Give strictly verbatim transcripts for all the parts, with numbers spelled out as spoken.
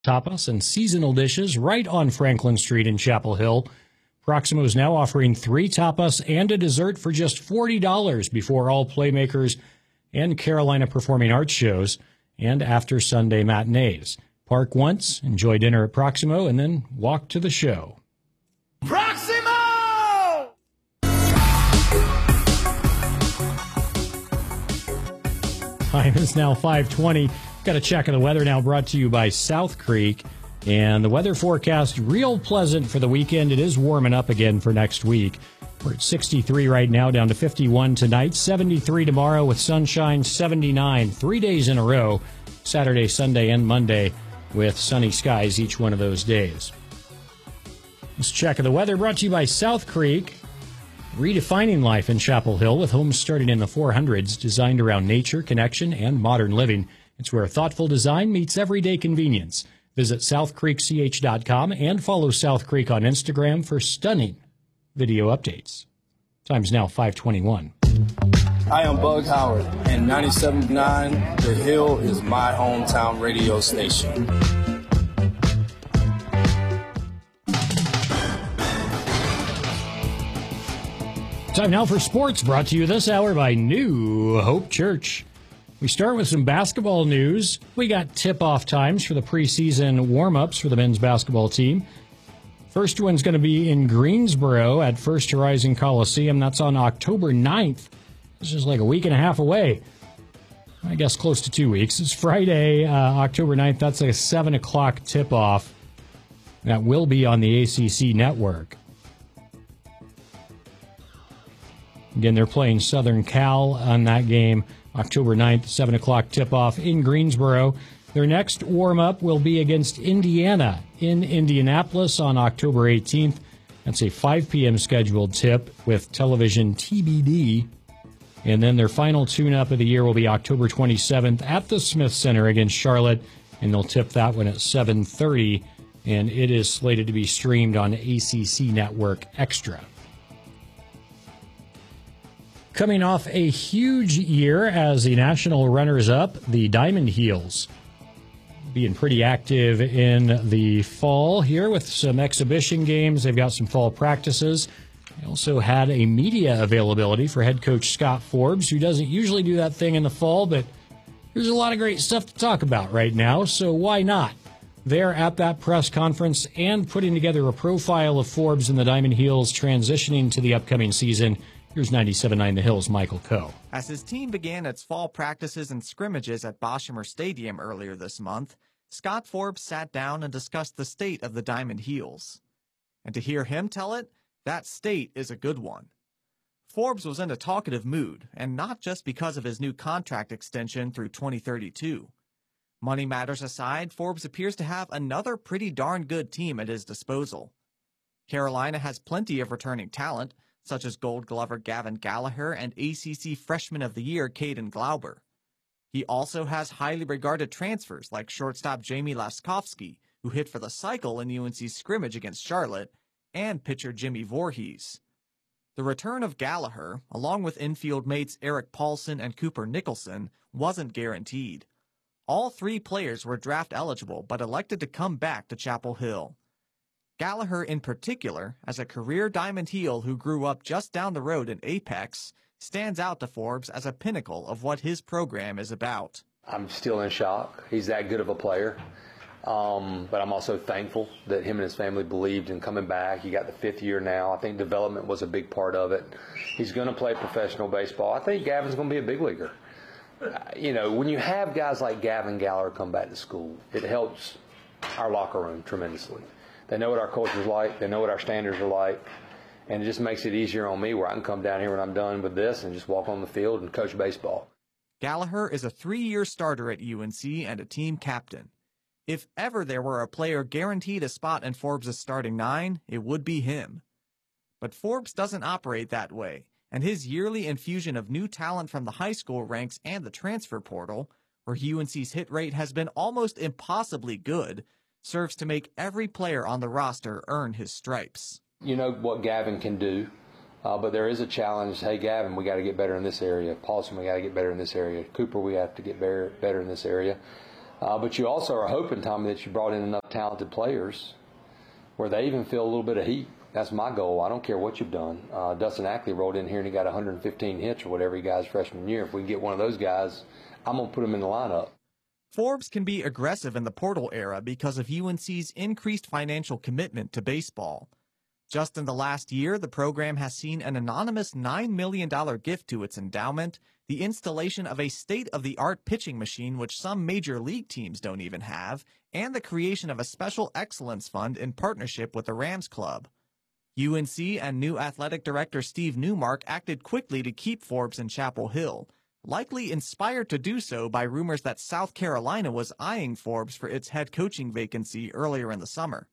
tapas and seasonal dishes right on Franklin Street in Chapel Hill. Proximo is now offering three tapas and a dessert for just forty dollars before all Playmakers and Carolina Performing Arts shows and after Sunday matinees. Park once, enjoy dinner at Proximo, and then walk to the show. Proximo! Time is now five twenty. Got a check of the weather now brought to you by South Creek. And the weather forecast, real pleasant for the weekend. It is warming up again for next week. We're at sixty-three right now, down to fifty-one tonight, seventy-three tomorrow with sunshine, seventy-nine, three days in a row, Saturday, Sunday, and Monday with sunny skies each one of those days. This check of the weather brought to you by South Creek, redefining life in Chapel Hill with homes starting in the four hundreds, designed around nature, connection, and modern living. It's where thoughtful design meets everyday convenience. Visit south creek c h dot com and follow South Creek on Instagram for stunning video updates. Time's now five twenty-one. I am Bug Howard, and ninety-seven point nine The Hill is my hometown radio station. Time now for sports, brought to you this hour by New Hope Church. We start with some basketball news. We got tip-off times for the preseason warm-ups for the men's basketball team. First one's going to be in Greensboro at First Horizon Coliseum. That's on October ninth. This is like a week and a half away. I guess close to two weeks. It's Friday, uh, October ninth. That's a seven o'clock tip-off. That will be on the A C C network. Again, they're playing Southern Cal on that game. October ninth, seven o'clock tip-off in Greensboro. Their next warm-up will be against Indiana in Indianapolis on October eighteenth. That's a five p.m. scheduled tip with television T B D. And then their final tune-up of the year will be October twenty-seventh at the Smith Center against Charlotte, and they'll tip that one at seven thirty, and it is slated to be streamed on A C C Network Extra. Coming off a huge year as the national runners-up, the Diamond Heels being pretty active in the fall here with some exhibition games. They've got some fall practices. They also had a media availability for head coach Scott Forbes, who doesn't usually do that thing in the fall, but there's a lot of great stuff to talk about right now, so why not? They're at that press conference and putting together a profile of Forbes and the Diamond Heels transitioning to the upcoming season. Here's ninety-seven point nine The Hill's Michael Coe. As his team began its fall practices and scrimmages at Boshamer Stadium earlier this month, Scott Forbes sat down and discussed the state of the Diamond Heels. And to hear him tell it, that state is a good one. Forbes was in a talkative mood, and not just because of his new contract extension through twenty thirty-two. Money matters aside, Forbes appears to have another pretty darn good team at his disposal. Carolina has plenty of returning talent, such as Gold Glover Gavin Gallagher and A C C Freshman of the Year Caden Glauber. He also has highly regarded transfers like shortstop Jamie Laskowski, who hit for the cycle in U N C's scrimmage against Charlotte, and pitcher Jimmy Voorhees. The return of Gallagher, along with infield mates Eric Paulson and Cooper Nicholson, wasn't guaranteed. All three players were draft eligible but elected to come back to Chapel Hill. Gallagher in particular, as a career Diamond Heel who grew up just down the road in Apex, stands out to Forbes as a pinnacle of what his program is about. I'm still in shock. He's that good of a player. Um, but I'm also thankful that him and his family believed in coming back. He got the fifth year now. I think development was a big part of it. He's going to play professional baseball. I think Gavin's going to be a big leaguer. Uh, you know, when you have guys like Gavin Gallagher come back to school, it helps our locker room tremendously. They know what our culture's like. They know what our standards are like. And it just makes it easier on me where I can come down here when I'm done with this and just walk on the field and coach baseball. Gallagher is a three-year starter at U N C and a team captain. If ever there were a player guaranteed a spot in Forbes' starting nine, it would be him. But Forbes doesn't operate that way, and his yearly infusion of new talent from the high school ranks and the transfer portal, where U N C's hit rate has been almost impossibly good, serves to make every player on the roster earn his stripes. You know what Gavin can do, uh, but there is a challenge. Hey, Gavin, we got to get better in this area. Paulson, we got to get better in this area. Cooper, we have to get better, better in this area. Uh, but you also are hoping, Tommy, that you brought in enough talented players where they even feel a little bit of heat. That's my goal. I don't care what you've done. Uh, Dustin Ackley rolled in here and he got one hundred fifteen hits or whatever he got his freshman year. If we can get one of those guys, I'm going to put him in the lineup. Forbes can be aggressive in the portal era because of U N C's increased financial commitment to baseball. Just in the last year, the program has seen an anonymous nine million dollars gift to its endowment, the installation of a state-of-the-art pitching machine which some major league teams don't even have, and the creation of a special excellence fund in partnership with the Rams Club. U N C and new athletic director Steve Newmark acted quickly to keep Forbes in Chapel Hill, likely inspired to do so by rumors that South Carolina was eyeing Forbes for its head coaching vacancy earlier in the summer.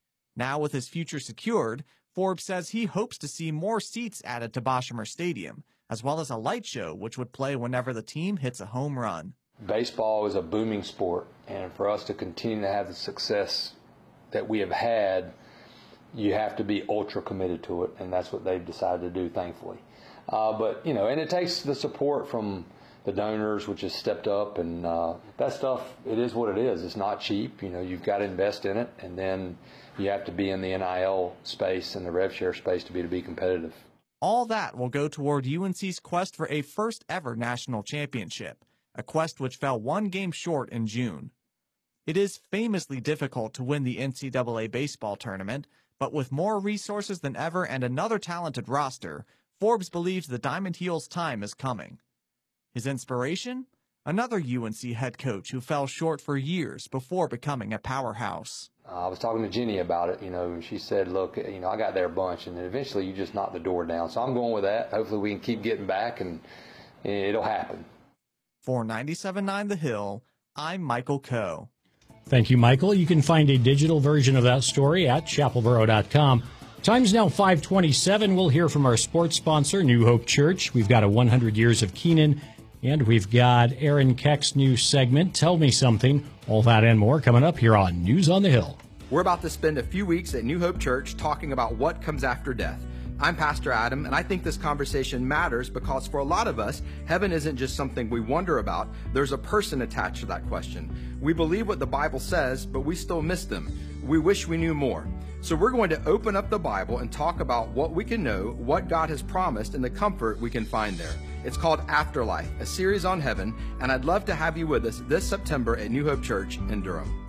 Now with his future secured, Forbes says he hopes to see more seats added to Boshamer Stadium, as well as a light show which would play whenever the team hits a home run. Baseball is a booming sport, and for us to continue to have the success that we have had, you have to be ultra committed to it, and that's what they've decided to do, thankfully. Uh, but, you know, and it takes the support from the donors, which has stepped up, and uh, that stuff, it is what it is. It's not cheap. You know, you've got to invest in it, and then you have to be in the N I L space and the rev share space to be to be competitive. All that will go toward U N C's quest for a first-ever national championship, a quest which fell one game short in June. It is famously difficult to win the N C double A baseball tournament, but with more resources than ever and another talented roster, Forbes believes the Diamond Heels' time is coming. His inspiration? Another U N C head coach who fell short for years before becoming a powerhouse. Uh, I was talking to Jenny about it, you know, and she said, look, you know, I got there a bunch, and then eventually you just knock the door down. So I'm going with that. Hopefully we can keep getting back, and it'll happen. For ninety-seven point nine The Hill, I'm Michael Coe. Thank you, Michael. You can find a digital version of that story at chapel boro dot com. Time's now five twenty-seven. We'll hear from our sports sponsor, New Hope Church. We've got a one hundred years of Keenan, and we've got Aaron Keck's new segment, Tell Me Something. All that and more coming up here on News on the Hill. We're about to spend a few weeks at New Hope Church talking about what comes after death. I'm Pastor Adam, and I think this conversation matters because for a lot of us, heaven isn't just something we wonder about. There's a person attached to that question. We believe what the Bible says, but we still miss them. We wish we knew more. So we're going to open up the Bible and talk about what we can know, what God has promised, and the comfort we can find there. It's called Afterlife, a series on heaven, and I'd love to have you with us this September at New Hope Church in Durham.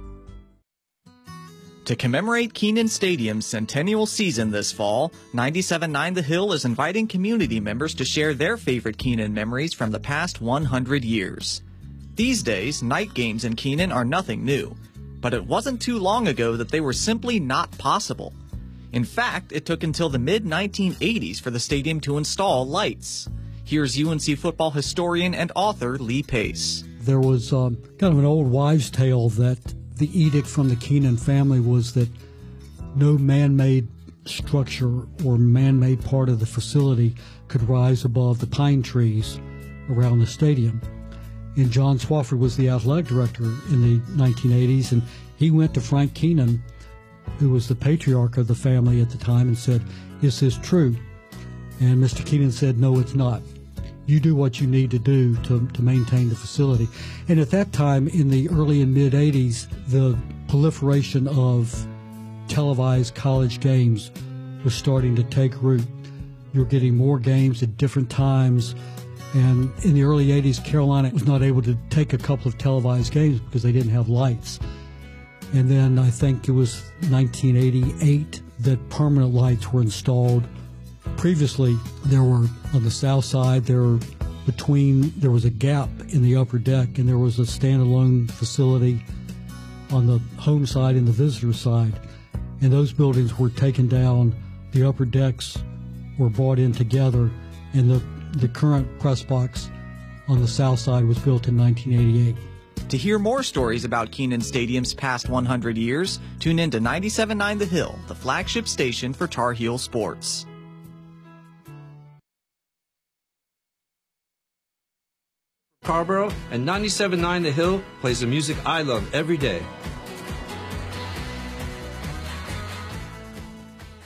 To commemorate Kenan Stadium's centennial season this fall, ninety-seven point nine The Hill is inviting community members to share their favorite Kenan memories from the past one hundred years. These days, night games in Kenan are nothing new, but it wasn't too long ago that they were simply not possible. In fact, it took until the mid nineteen eighties for the stadium to install lights. Here's U N C football historian and author Lee Pace. There was um, kind of an old wives' tale that the edict from the Kenan family was that no man-made structure or man-made part of the facility could rise above the pine trees around the stadium. And John Swafford was the athletic director in the nineteen eighties, and he went to Frank Kenan, who was the patriarch of the family at the time, and said, "Is this true?" And Mister Kenan said, "No, it's not. You do what you need to do to, to maintain the facility." And at that time, in the early and mid-eighties, the proliferation of televised college games was starting to take root. You were getting more games at different times. And in the early eighties, Carolina was not able to take a couple of televised games because they didn't have lights. And then I think it was nineteen eighty-eight that permanent lights were installed. Previously, there were on the south side, there were between, there was a gap in the upper deck, and there was a standalone facility on the home side and the visitor side. And those buildings were taken down. The upper decks were brought in together, and the, the current press box on the south side was built in nineteen eighty-eight. To hear more stories about Kenan Stadium's past one hundred years, tune in to ninety-seven point nine The Hill, the flagship station for Tar Heel sports. Scarborough, and ninety-seven point nine The Hill plays the music I love every day.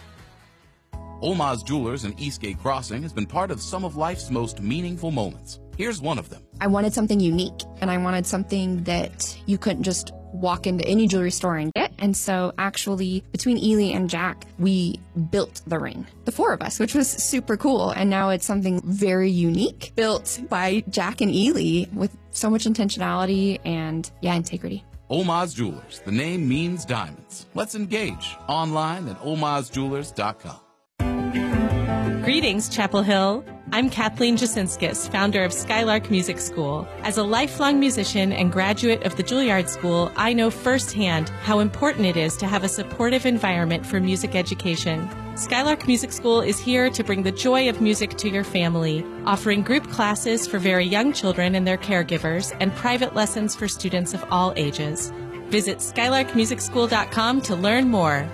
Olmaz Jewelers in Eastgate Crossing has been part of some of life's most meaningful moments. Here's one of them. I wanted something unique, and I wanted something that you couldn't just walk into any jewelry store and get. And so actually, between Ely and Jack, we built the ring, the four of us, which was super cool. And now it's something very unique, built by Jack and Ely with so much intentionality and, yeah, integrity. Olmaz Jewelers. The name means diamonds. Let's engage online at olmaz jewelers dot com. Greetings, Chapel Hill. I'm Kathleen Jasinskis, founder of Skylark Music School. As a lifelong musician and graduate of the Juilliard School, I know firsthand how important it is to have a supportive environment for music education. Skylark Music School is here to bring the joy of music to your family, offering group classes for very young children and their caregivers, and private lessons for students of all ages. Visit skylark music school dot com to learn more.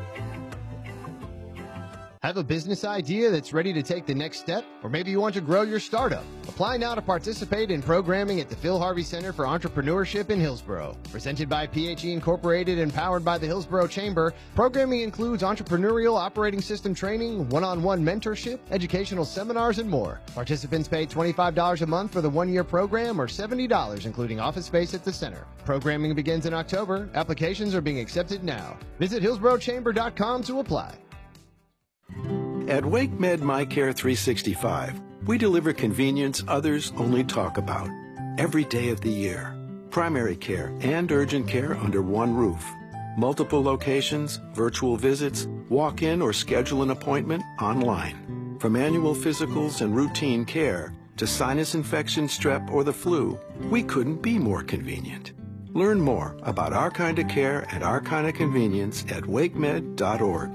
Have a business idea that's ready to take the next step? Or maybe you want to grow your startup? Apply now to participate in programming at the Phil Harvey Center for Entrepreneurship in Hillsborough. Presented by P H E Incorporated and powered by the Hillsborough Chamber, programming includes entrepreneurial operating system training, one-on-one mentorship, educational seminars, and more. Participants pay twenty-five dollars a month for the one-year program or seventy dollars including office space at the center. Programming begins in October. Applications are being accepted now. Visit hillsborough chamber dot com to apply. At WakeMed MyCare three sixty-five, we deliver convenience others only talk about. Every day of the year. Primary care and urgent care under one roof. Multiple locations, virtual visits, walk-in or schedule an appointment online. From annual physicals and routine care to sinus infection, strep, or the flu, we couldn't be more convenient. Learn more about our kind of care and our kind of convenience at wakemed dot org.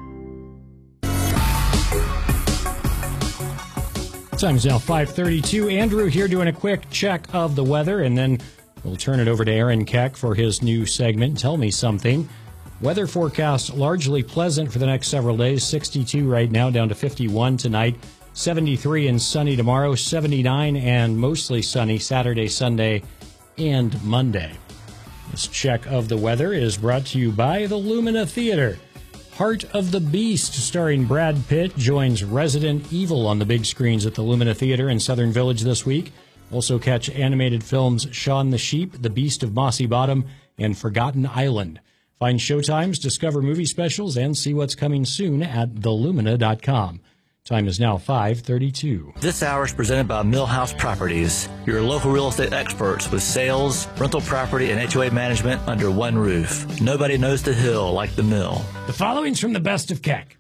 Time is now five thirty-two. Andrew here doing a quick check of the weather, and then we'll turn it over to Aaron Keck for his new segment, Tell Me Something. Weather forecast largely pleasant for the next several days. sixty-two right now, down to fifty-one tonight. seventy-three and sunny tomorrow. seventy-nine and mostly sunny Saturday, Sunday, and Monday. This check of the weather is brought to you by the Lumina Theater. Heart of the Beast, starring Brad Pitt, joins Resident Evil on the big screens at the Lumina Theater in Southern Village this week. Also catch animated films Shaun the Sheep, The Beast of Mossy Bottom, and Forgotten Island. Find showtimes, discover movie specials, and see what's coming soon at the lumina dot com. Time is now five thirty-two. This hour is presented by Millhouse Properties, your local real estate experts with sales, rental property, and H O A management under one roof. Nobody knows the hill like the mill. The following's from the Best of Keck.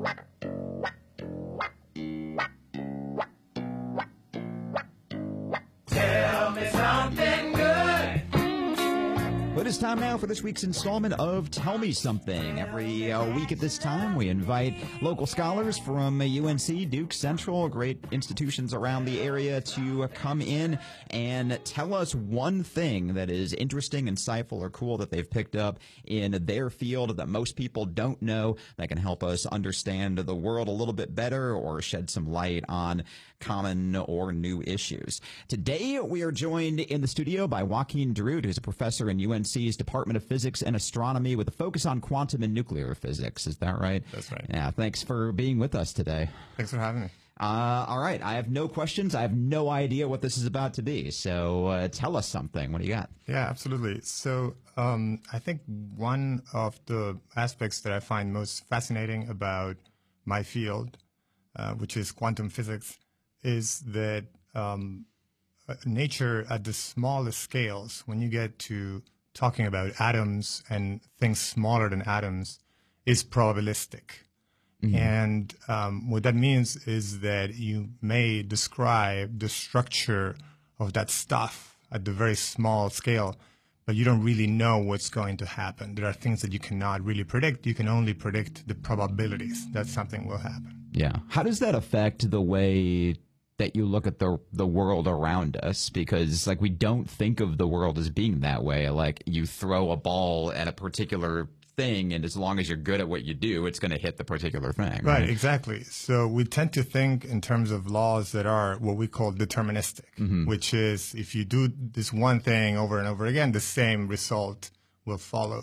Tell me something good. But it's time now for this week's installment of Tell Me Something. Every uh, week at this time, we invite local scholars from uh, U N C, Duke Central, great institutions around the area to uh, come in and tell us one thing that is interesting, insightful, or cool that they've picked up in their field that most people don't know, that can help us understand the world a little bit better or shed some light on common or new issues. Today, we are joined in the studio by Joaquin Derute, who's a professor in U N C's Department of Physics and Astronomy with a focus on quantum and nuclear physics. Is that right? That's right. Yeah, thanks for being with us today. Thanks for having me. Uh, all right, I have no questions. I have no idea what this is about to be, so uh, tell us something. What do you got? Yeah, absolutely. So um, I think one of the aspects that I find most fascinating about my field, uh, which is quantum physics, is that um, nature at the smallest scales, when you get to talking about atoms and things smaller than atoms, is probabilistic. Mm-hmm. And um, what that means is that you may describe the structure of that stuff at the very small scale, but you don't really know what's going to happen. There are things that you cannot really predict. You can only predict the probabilities that something will happen. Yeah. How does that affect the way that you look at the the world around us? Because like we don't think of the world as being that way. Like you throw a ball at a particular thing, and as long as you're good at what you do, it's going to hit the particular thing. Right, right, exactly. So we tend to think in terms of laws that are what we call deterministic, mm-hmm. which is if you do this one thing over and over again, the same result will follow.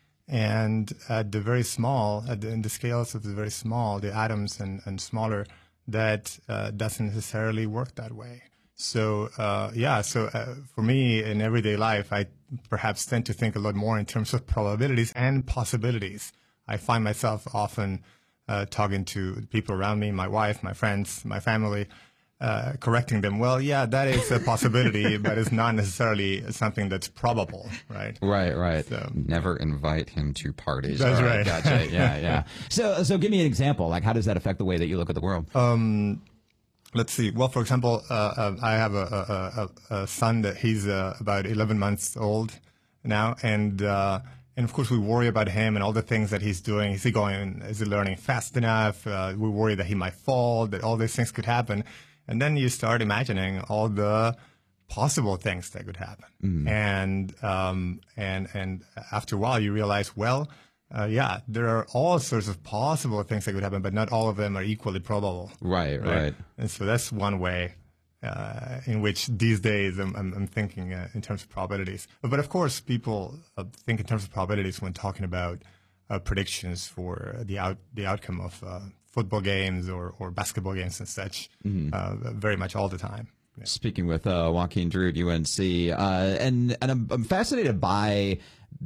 And at the very small, at the, in the scales of the very small, the atoms and, and smaller, that uh, doesn't necessarily work that way. So, uh, yeah, so uh, for me in everyday life, I perhaps tend to think a lot more in terms of probabilities and possibilities. I find myself often uh, talking to people around me, my wife, my friends, my family, uh, correcting them. Well, yeah, that is a possibility, but it's not necessarily something that's probable, right? Right, right. So, never invite him to parties. That's All right. Gotcha. Yeah, yeah. So, so give me an example. Like, how does that affect the way that you look at the world? Um, let's see. Well, for example, uh, uh, I have a, a, a, a son that he's uh, about eleven months old now, and uh, and of course we worry about him and all the things that he's doing. Is he going? Is he learning fast enough? Uh, we worry that he might fall. That all these things could happen, and then you start imagining all the possible things that could happen, Mm. and um, and and after a while you realize, well. Uh, yeah, there are all sorts of possible things that could happen, but not all of them are equally probable. Right, right. And so that's one way uh, in which these days I'm, I'm, I'm thinking uh, in terms of probabilities. But of course, people uh, think in terms of probabilities when talking about uh, predictions for the out the outcome of uh, football games or, or basketball games and such, Mhm. uh, very much all the time. Speaking with uh, Joaquin Drew at U N C, uh, and and I'm, I'm fascinated by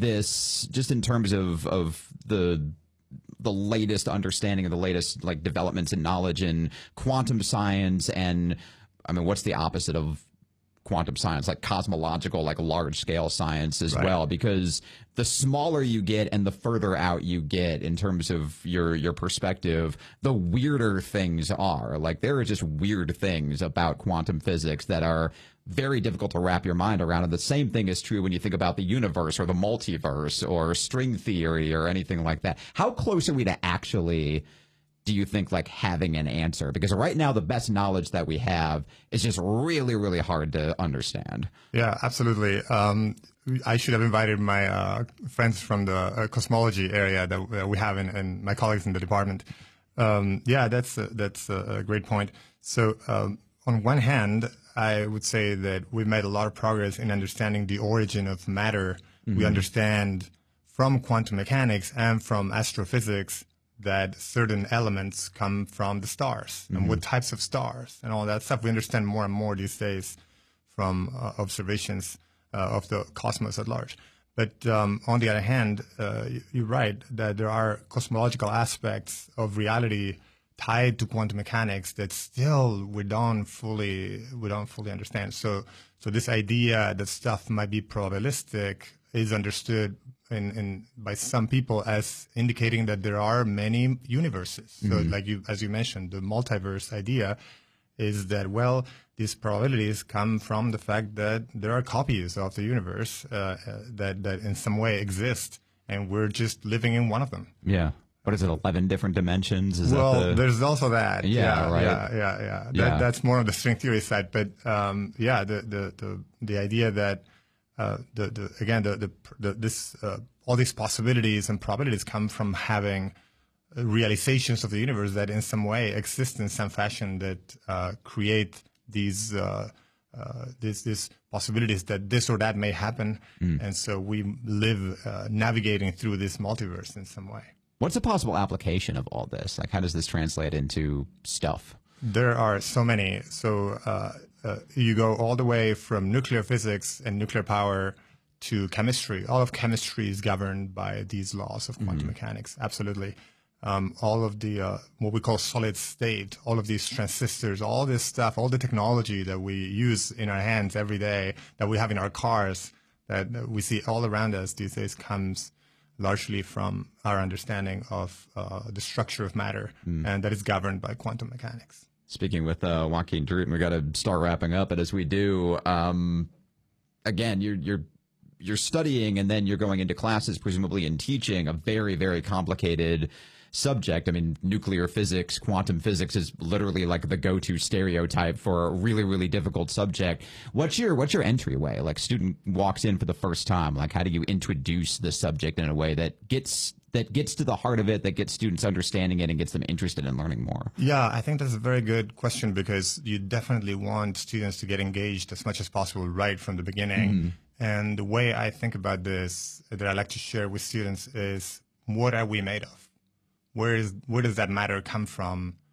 this, just in terms of of the the latest understanding of the latest like developments in knowledge in quantum science, and I mean, what's the opposite of quantum science? Like cosmological, like large scale science as Right. well, because the smaller you get and the further out you get in terms of your your perspective, the weirder things are. Like there are just weird things about quantum physics that are very difficult to wrap your mind around. And the same thing is true when you think about the universe or the multiverse or string theory or anything like that. How close are we to actually, do you think, like having an answer? Because right now the best knowledge that we have is just really, really hard to understand. Yeah, absolutely. Um, I should have invited my uh, friends from the uh, cosmology area that uh, we have, in, and my colleagues in the department. Um, yeah, that's a, that's a great point. So um, on one hand, I would say that we've made a lot of progress in understanding the origin of matter. Mhm. We understand from quantum mechanics and from astrophysics that certain elements come from the stars Mhm. and what types of stars and all that stuff. We understand more and more these days from uh, observations uh, of the cosmos at large. But um, on the other hand, uh, you- you're right that there are cosmological aspects of reality tied to quantum mechanics that still we don't fully we don't fully understand. So so this idea that stuff might be probabilistic is understood in, in by some people as indicating that there are many universes. So Mhm. like you as you mentioned, the multiverse idea is that, well, these probabilities come from the fact that there are copies of the universe uh, uh, that that in some way exist, and we're just living in one of them. Yeah. What is it, eleven different dimensions? Is well, that the... there's also that. Yeah, yeah, right. Yeah, yeah, yeah. That, Yeah. That's more on the string theory side. But um, yeah, the, the, the, the idea that, uh, the, the, again, the, the, the, this, uh, all these possibilities and probabilities come from having realizations of the universe that in some way exist in some fashion that uh, create these uh, uh, these these possibilities that this or that may happen, Mm. and so we live uh, navigating through this multiverse in some way. What's a possible application of all this? Like, how does this translate into stuff? There are so many. So uh, uh, you go all the way from nuclear physics and nuclear power to chemistry. All of chemistry is governed by these laws of quantum Mhm. mechanics. Absolutely. Um, all of the uh, what we call solid state, all of these transistors, all this stuff, all the technology that we use in our hands every day, that we have in our cars, that that we see all around us these days, comes largely from our understanding of uh, the structure of matter, Mm. and that is governed by quantum mechanics. Speaking with uh, Joaquin Druten, we got to start wrapping up. But as we do, um, again, you're you're you're studying, and then you're going into classes, presumably in teaching a very very complicated subject. I mean, nuclear physics, quantum physics is literally like the go-to stereotype for a really really difficult subject. What's your what's your entryway? Like, student walks in for the first time. Like, how do you introduce the subject in a way that gets that gets to the heart of it, that gets students understanding it, and gets them interested in learning more? Yeah, I think that's a very good question, because you definitely want students to get engaged as much as possible right from the beginning. Mhm. And the way I think about this, that I like to share with students, is what are we made of? Where is where does that matter come from?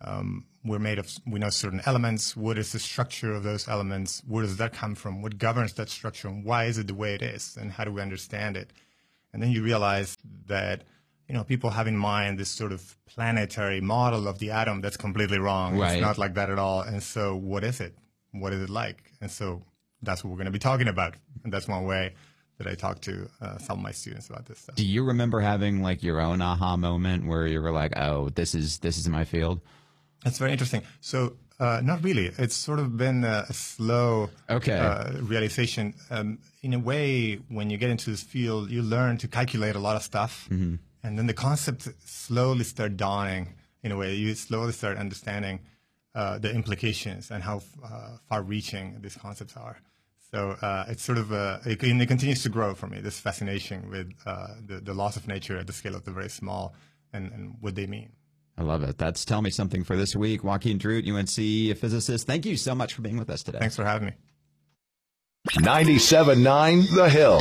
Um, we're made of, we know certain elements. What is the structure of those elements? Where does that come from? What governs that structure? And why is it the way it is? And how do we understand it? And then you realize that, you know, people have in mind this sort of planetary model of the atom that's completely wrong. Right. It's not like that at all. And so what is it? What is it like? And so that's what we're going to be talking about. And that's one way that I talk to uh, some of my students about this stuff. Do you remember having like your own aha moment where you were like, oh, this is this is my field? That's very interesting. So uh, not really. It's sort of been a, a slow okay. uh, realization. Um, in a way, when you get into this field, you learn to calculate a lot of stuff. Mm-hmm. And then the concepts slowly start dawning in a way. You slowly start understanding uh, the implications and how uh, far-reaching these concepts are. So uh, it's sort of a, it, it continues to grow for me, this fascination with uh, the, the laws of nature at the scale of the very small and, and what they mean. I love it. That's Tell Me Something for this week. Joaquin Drude, U N C physicist, thank you so much for being with us today. Thanks for having me. ninety-seven point nine The Hill.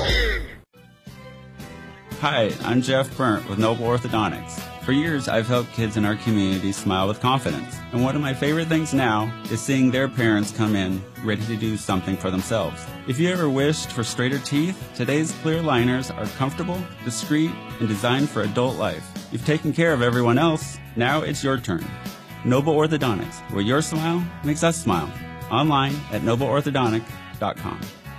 Hi, I'm Jeff Burnt with Noble Orthodontics. For years, I've helped kids in our community smile with confidence. And one of my favorite things now is seeing their parents come in ready to do something for themselves. If you ever wished for straighter teeth, today's clear liners are comfortable, discreet, and designed for adult life. You've taken care of everyone else. Now it's your turn. Noble Orthodontics, where your smile makes us smile. Online at noble orthodontic dot com.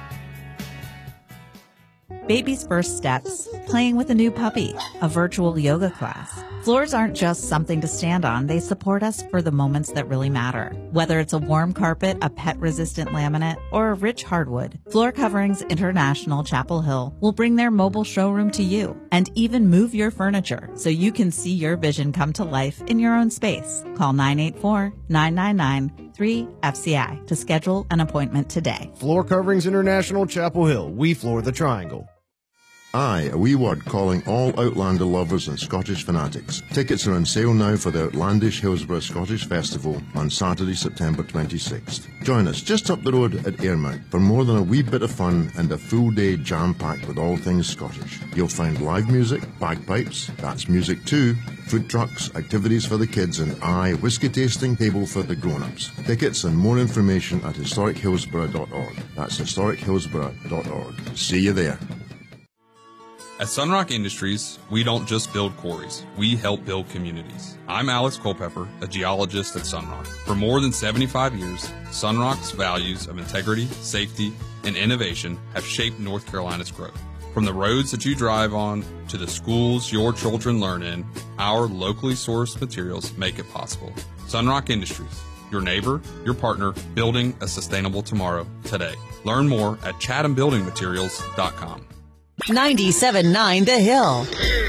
Baby's first steps, playing with a new puppy, a virtual yoga class. Floors aren't just something to stand on, they support us for the moments that really matter. Whether it's a warm carpet, a pet-resistant laminate, or a rich hardwood, Floor Coverings International Chapel Hill will bring their mobile showroom to you and even move your furniture so you can see your vision come to life in your own space. Call nine eight four, nine nine nine, three F C I to schedule an appointment today. Floor Coverings International Chapel Hill. We floor the triangle. Aye, a wee word calling all Outlander lovers and Scottish fanatics. Tickets are on sale now for the Outlandish Hillsborough Scottish Festival on Saturday, September twenty-sixth. Join us just up the road at Airmount for more than a wee bit of fun and a full day jam-packed with all things Scottish. You'll find live music, bagpipes, that's music too, food trucks, activities for the kids, and aye, whiskey tasting table for the grown-ups. Tickets and more information at historic hillsborough dot org. That's historic hillsborough dot org. See you there. At Sunrock Industries, we don't just build quarries, we help build communities. I'm Alex Culpepper, a geologist at Sunrock. For more than seventy-five years, Sunrock's values of integrity, safety, and innovation have shaped North Carolina's growth. From the roads that you drive on to the schools your children learn in, our locally sourced materials make it possible. Sunrock Industries, your neighbor, your partner, building a sustainable tomorrow today. Learn more at chatham building materials dot com. ninety-seven point nine The Hill.